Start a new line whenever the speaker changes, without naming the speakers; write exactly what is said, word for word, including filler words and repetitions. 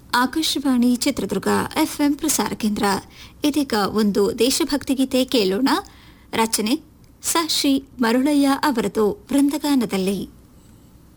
Akashvani Chitradurga FM ಪ್ರಸಾರ ಕೇಂದ್ರ. ಇದೀಗ ಒಂದು ದೇಶಭಕ್ತಿ ಗೀತೆ ಕೇಳೋಣ. ರಚನೆ ಸ ಶ್ರೀ ಮರುಳಯ್ಯ ಅವರದು ವೃಂದಗಾನದಲ್ಲಿ.